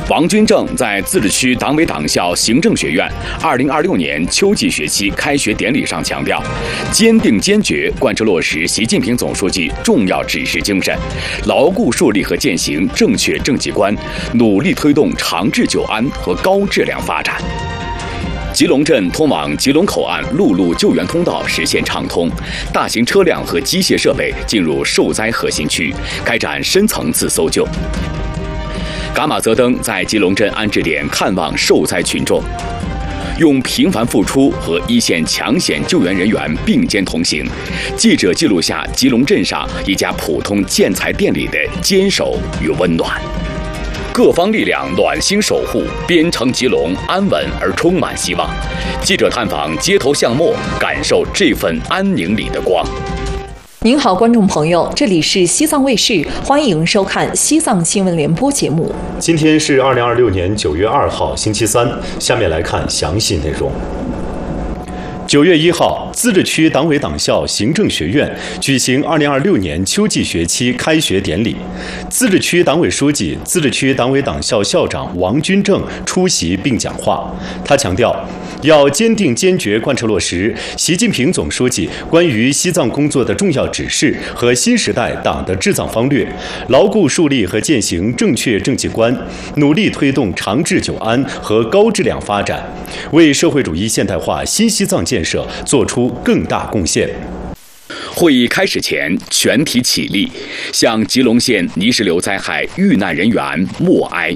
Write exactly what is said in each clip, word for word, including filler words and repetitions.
王军正在自治区党委党校行政学院二零二六年秋季学期开学典礼上强调，坚定坚决贯彻落实习近平总书记重要指示精神，牢固树立和践行正确政绩观，努力推动长治久安和高质量发展。吉隆镇通往吉隆口岸陆路救援通道实现畅通，大型车辆和机械设备进入受灾核心区，开展深层次搜救。噶玛泽登在吉隆镇安置点看望受灾群众，用平凡付出和一线抢险救援人员并肩同行。记者记录下吉隆镇上一家普通建材店里的坚守与温暖。各方力量暖心守护，边城吉隆安稳而充满希望。记者探访街头巷陌，感受这份安宁里的光。 您好，观众朋友，这里是西藏卫视，欢迎收看西藏新闻联播节目。 今天是二零二六年九月二号，星期三。下面来看详细内容。九月一号，自治区党委党校行政学院举行二零二六年秋季学期开学典礼。自治区党委书记、自治区党委党校校长王军正出席并讲话。他强调，要坚定坚决贯彻落实习近平总书记关于西藏工作的重要指示和新时代党的治藏方略，牢固树立和践行正确政绩观，努力推动长治久安和高质量发展，为社会主义现代化新西藏建设做出更大贡献。 会议开始前，全体起立，向吉隆县泥石流灾害遇难人员默哀。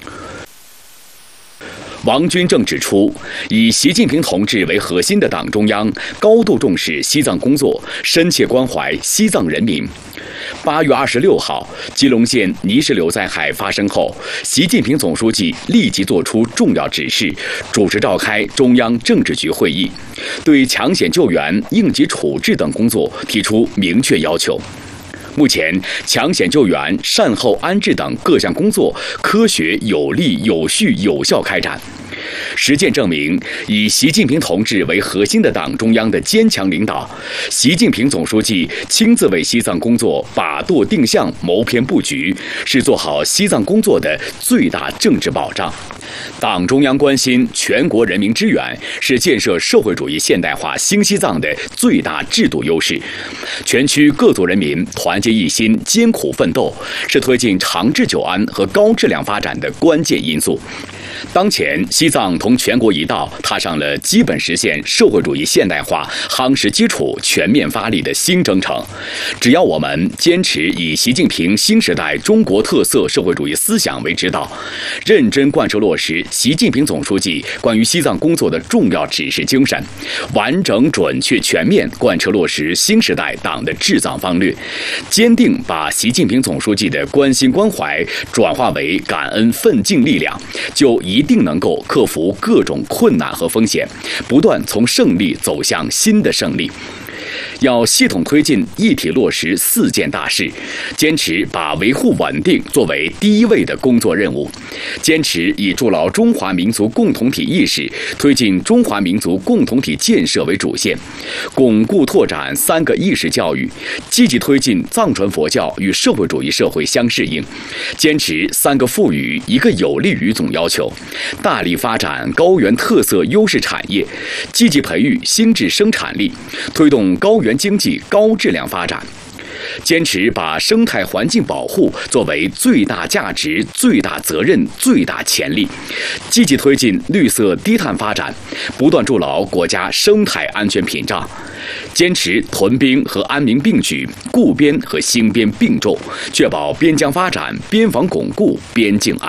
王军正指出，以习近平同志为核心的党中央高度重视西藏工作，深切关怀西藏人民。八月二十六号，吉隆县泥石流灾害发生后，习近平总书记立即作出重要指示，主持召开中央政治局会议，对抢险救援、应急处置等工作提出明确要求。目前，抢险救援、善后安置等各项工作科学、有力、有序、有效开展。实践证明，以习近平同志为核心的党中央的坚强领导，习近平总书记亲自为西藏工作把舵定向、谋篇布局，是做好西藏工作的最大政治保障。党中央关心全国人民支援，是建设社会主义现代化新西藏的最大制度优势。全区各族人民团结一心、艰苦奋斗，是推进长治久安和高质量发展的关键因素。当前，西藏同全国一道踏上了基本实现社会主义现代化、夯实基础、全面发力的新征程。只要我们坚持以习近平新时代中国特色社会主义思想为指导，认真贯彻落实习近平总书记关于西藏工作的重要指示精神，完整、准确、全面贯彻落实新时代党的治藏方略，坚定把习近平总书记的关心关怀转化为感恩奋进力量，就一定能够克服各种困难和风险，不断从胜利走向新的胜利。要系统推进一体落实四件大事，坚持把维护稳定作为第一位的工作任务，坚持以筑牢中华民族共同体意识，推进中华民族共同体建设为主线，巩固拓展三个意识教育，积极推进藏传佛教与社会主义社会相适应，坚持三个富裕一个有利于总要求，大力发展高原特色优势产业，积极培育新质生产力，推动高原经济高质量发展，坚持把生态环境保护作为最大价值、最大责任、最大潜力，积极推进绿色低碳发展，不断筑牢国家生态安全屏障，坚持屯兵和安民并举、固边和兴边并重，确保边疆发展、边防巩固、边境安